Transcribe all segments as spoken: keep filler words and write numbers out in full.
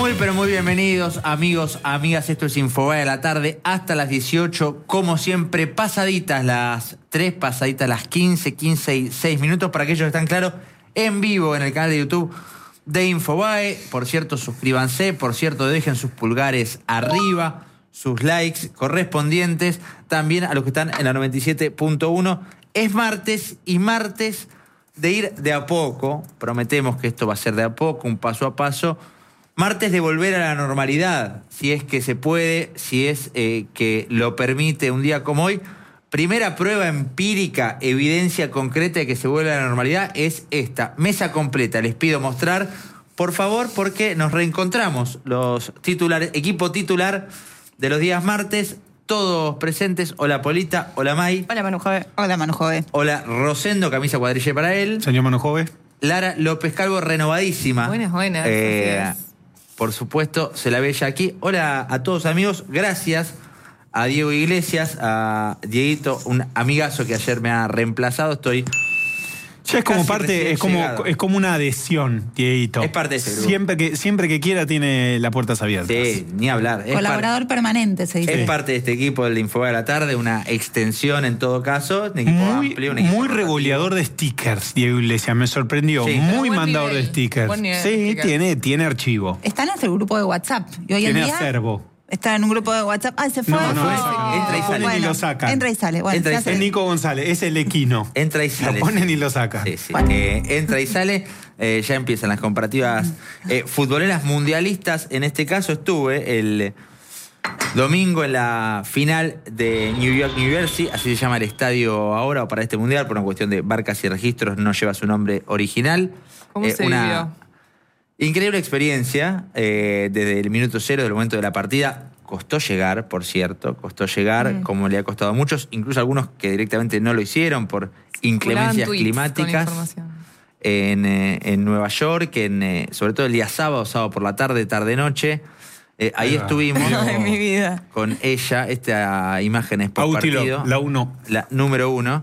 Muy, pero muy bienvenidos, amigos, amigas. Esto es Infobae de la tarde hasta las dieciocho. Como siempre, pasaditas las tres, pasaditas las quince, quince y seis minutos. Para aquellos que están claros, en vivo en el canal de YouTube de Infobae. Por cierto, suscríbanse. Por cierto, dejen sus pulgares arriba, sus likes correspondientes. También a los que están en la noventa y siete punto uno. Es martes y martes de ir de a poco. Prometemos que esto va a ser de a poco, un paso a paso. Martes de volver a la normalidad, si es que se puede, si es eh, que lo permite un día como hoy. Primera prueba empírica, evidencia concreta de que se vuelve a la normalidad es esta. Mesa completa, les pido mostrar, por favor, porque nos reencontramos. Los titulares, equipo titular de los días martes, todos presentes. Hola Polita, hola May. Hola Manu Jove. Hola Manu Jove. Hola Rosendo, camisa cuadrilla para él. Señor Manu Jove. Lara López Calvo, renovadísima. Buenas, buenas. Eh, por supuesto, se la ve ya aquí. Hola a todos amigos, gracias a Diego Iglesias, a Dieguito, un amigazo que ayer me ha reemplazado. Estoy... Ya es como casi parte, es como, es como una adhesión, Dieguito. Es parte de ese grupo. Siempre que, siempre que quiera tiene las puertas abiertas. Sí, ni hablar. Es Colaborador par... permanente, se dice. Es parte de este equipo del Infobae de la tarde, una extensión en todo caso. Un equipo muy amplio, un equipo muy rotativo. revoleador de stickers, Diego Iglesias, me sorprendió. Sí. Muy Buen mandador nivel, de stickers. buen nivel sí, de stickers. tiene, tiene archivo. Está en nuestro grupo de WhatsApp. Y hoy en Tiene día acervo. está en un grupo de WhatsApp. Ah, se fue. No, no, fue. ese- entra y sale. Lo ponen y lo sacan. Entra y sale. Bueno, Entra y se hace- Es Nico González, es el equino. Entra y sale. Lo ponen y lo sacan. Sí, sí. Bueno. Eh, entra y sale. Eh, ya empiezan las comparativas eh, futboleras mundialistas. En este caso estuve el domingo en la final de New York, New Jersey. Así se llama el estadio ahora o para este mundial. Por una cuestión de barcas y registros no lleva su nombre original. ¿Cómo se una vivió? Increíble experiencia. eh, desde el minuto cero, del momento de la partida. Costó llegar, por cierto. Costó llegar, Mm. como le ha costado a muchos. Incluso algunos que directamente no lo hicieron por inclemencias Volaban tweets climáticas. con información. En, eh, en Nueva York, en, eh, sobre todo el día sábado, sábado por la tarde, tarde-noche. Eh, ahí Ahí va. estuvimos Ay, mi vida. con ella, esta imagen es por Autilo, partido. la uno. La número uno.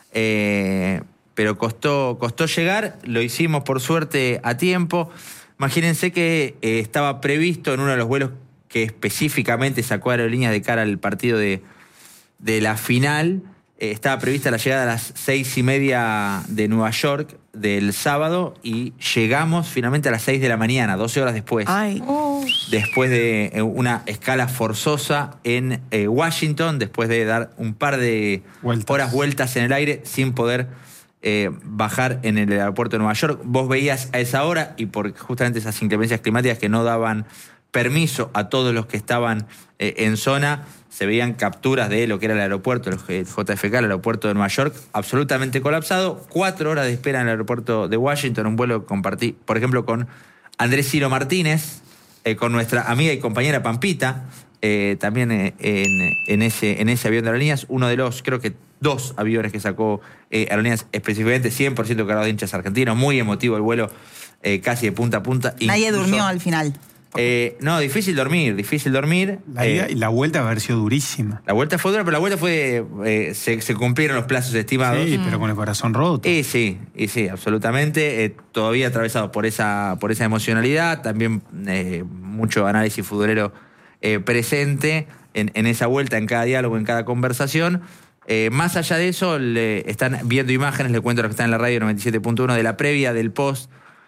Eh, pero costó, costó llegar, lo hicimos por suerte a tiempo. Imagínense que eh, estaba previsto en uno de los vuelos que específicamente sacó a Aerolíneas de cara al partido de, de la final. Eh, estaba prevista la llegada a las seis y media de Nueva York del sábado y llegamos finalmente a las seis de la mañana, doce horas después. Ay. Después de eh, una escala forzosa en eh, Washington, después de dar un par de Vueltas. horas vueltas en el aire sin poder eh, bajar en el aeropuerto de Nueva York. Vos veías a esa hora y por justamente esas inclemencias climáticas que no daban permiso a todos los que estaban eh, en zona, se veían capturas de lo que era el aeropuerto, el J F K, el aeropuerto de Nueva York, absolutamente colapsado. Cuatro horas de espera en el aeropuerto de Washington, un vuelo que compartí, por ejemplo, con Andrés Ciro Martínez, eh, con nuestra amiga y compañera Pampita, eh, también eh, en, en, ese, en ese avión de Aerolíneas, uno de los, creo que dos aviones que sacó eh, Aerolíneas, específicamente cien por ciento cargado de hinchas argentinos, muy emotivo el vuelo, eh, casi de punta a punta. Nadie Incluso, durmió al final. Eh, no, difícil dormir, difícil dormir. La, ida Eh, y la vuelta va a haber sido durísima. la vuelta fue dura, pero la vuelta fue. Eh, se, se cumplieron los plazos estimados. Sí, pero con el corazón roto. Y sí, y sí, absolutamente. Eh, todavía atravesado por esa, por esa emocionalidad, también eh, mucho análisis futbolero eh, presente en, en esa vuelta, en cada diálogo, en cada conversación. Eh, más allá de eso, le están viendo imágenes, le cuento a los que están en la radio noventa y siete punto uno, de la previa, del post,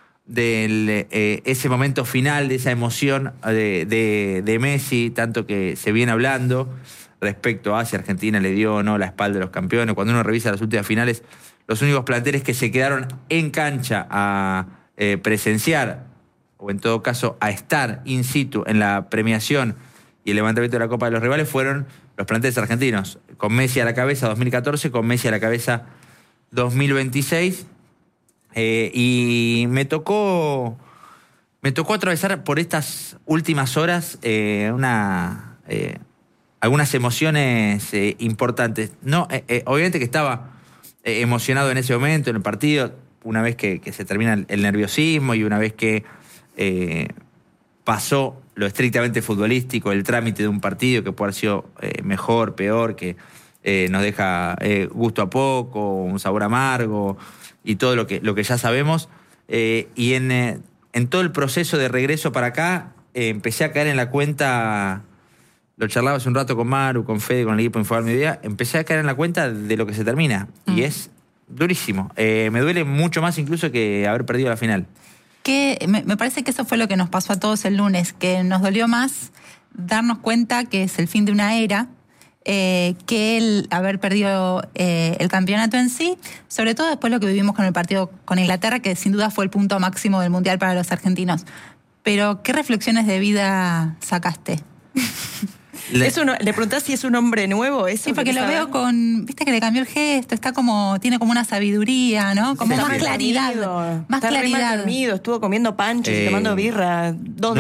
de eh, ese momento final, de esa emoción de, de, de Messi, tanto que se viene hablando respecto a si Argentina le dio o no la espalda a los campeones. Cuando uno revisa las últimas finales, los únicos planteles que se quedaron en cancha a eh, presenciar, o en todo caso a estar in situ en la premiación y el levantamiento de la Copa de los Rivales, fueron los planteles argentinos, con Messi a la cabeza dos mil catorce, con Messi a la cabeza dos mil veintiséis. Eh, y me tocó me tocó atravesar por estas últimas horas eh, una eh, algunas emociones eh, importantes. No, eh, eh, obviamente que estaba eh, emocionado en ese momento, en el partido, una vez que, que se termina el, el nerviosismo y una vez que eh, pasó lo estrictamente futbolístico, el trámite de un partido que puede haber sido eh, mejor, peor, que eh, nos deja eh, gusto a poco, un sabor amargo y todo lo que, lo que ya sabemos. Eh, y en, eh, en todo el proceso de regreso para acá, eh, empecé a caer en la cuenta, lo charlaba hace un rato con Maru, con Fede, con el equipo Infobar Mediodía, empecé a caer en la cuenta de lo que se termina. Mm. Y es durísimo. Eh, me duele mucho más incluso que haber perdido la final. Que me, me parece que eso fue lo que nos pasó a todos el lunes, que nos dolió más darnos cuenta que es el fin de una era, eh, que el haber perdido eh, el campeonato en sí, sobre todo después lo que vivimos con el partido con Inglaterra, que sin duda fue el punto máximo del Mundial para los argentinos. Pero, ¿qué reflexiones de vida sacaste? Le, es uno, le preguntás si es un hombre nuevo. ¿Eso sí, porque lo saber? veo con, viste que le cambió el gesto, está como, tiene como una sabiduría, ¿no? Como está más claridad. Dormido, Más está claridad. Re mal dormido, estuvo comiendo panches eh, y tomando birra dos